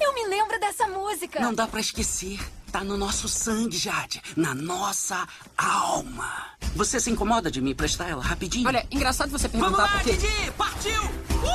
Eu me lembro dessa música. Não dá pra esquecer. Tá no nosso sangue, Jade. Na nossa alma. Você se incomoda de me emprestar ela rapidinho? Olha, engraçado você Vamos perguntar lá, por quê. Didi! Partiu!